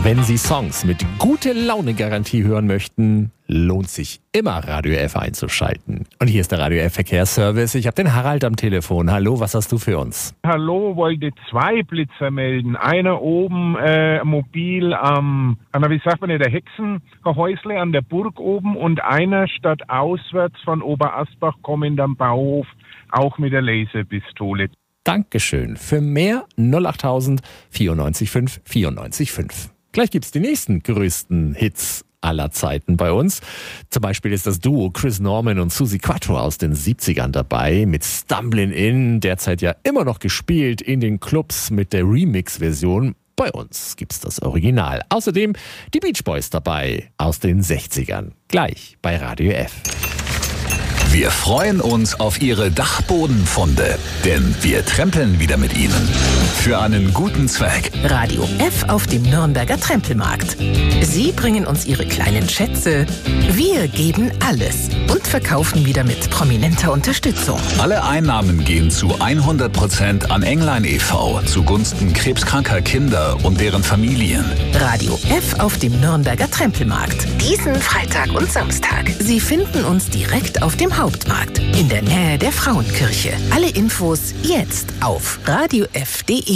Wenn Sie Songs mit Gute-Laune-Garantie hören möchten, lohnt sich immer Radio F einzuschalten. Und hier ist der Radio F Verkehrsservice. Ich habe den Harald am Telefon. Hallo, was hast du für uns? Hallo, wollte 2 Blitzer melden. Einer oben mobil am, wie sagt man, der Hexengehäusle an der Burg oben und einer stadtauswärts von Oberasbach kommend am Bauhof, auch mit der Laserpistole. Dankeschön. Für mehr 08000 94 5 94 5. Gleich gibt's die nächsten größten Hits aller Zeiten bei uns. Zum Beispiel ist das Duo Chris Norman und Suzi Quatro aus den 70ern dabei mit Stumblin' In, derzeit ja immer noch gespielt in den Clubs mit der Remix-Version. Bei uns gibt's das Original. Außerdem die Beach Boys dabei aus den 60ern. Gleich bei Radio F. Wir freuen uns auf Ihre Dachbodenfunde, denn wir trempeln wieder mit Ihnen. Für einen guten Zweck. Radio F auf dem Nürnberger Trempelmarkt. Sie bringen uns Ihre kleinen Schätze. Wir geben alles und verkaufen wieder mit prominenter Unterstützung. Alle Einnahmen gehen zu 100% an Englein e.V. zugunsten krebskranker Kinder und deren Familien. Radio F auf dem Nürnberger Trempelmarkt. Diesen Freitag und Samstag. Sie finden uns direkt auf dem Hauptmarkt in der Nähe der Frauenkirche. Alle Infos jetzt auf radiof.de.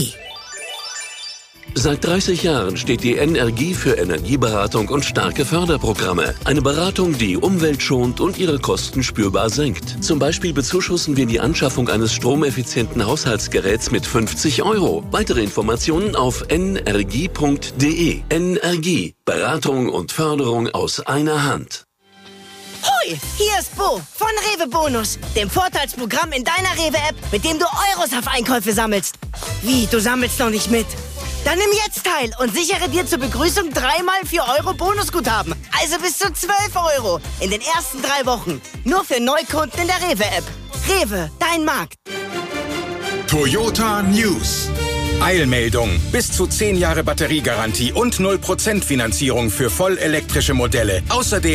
Seit 30 Jahren steht die NRGIE für Energieberatung und starke Förderprogramme. Eine Beratung, die Umwelt schont und ihre Kosten spürbar senkt. Zum Beispiel bezuschussen wir die Anschaffung eines stromeffizienten Haushaltsgeräts mit 50 €. Weitere Informationen auf nrgie.de. NRGIE. Beratung und Förderung aus einer Hand. Hoi, hier ist Bo von Rewe Bonus, dem Vorteilsprogramm in deiner Rewe-App, mit dem du Euros auf Einkäufe sammelst. Wie, du sammelst noch nicht mit? Dann nimm jetzt teil und sichere dir zur Begrüßung 3x 4 € Bonusguthaben. Also bis zu 12 € in den ersten 3 Wochen. Nur für Neukunden in der Rewe-App. Rewe, dein Markt. Toyota News. Eilmeldung. Bis zu 10 Jahre Batteriegarantie und 0% Finanzierung für vollelektrische Modelle. Außerdem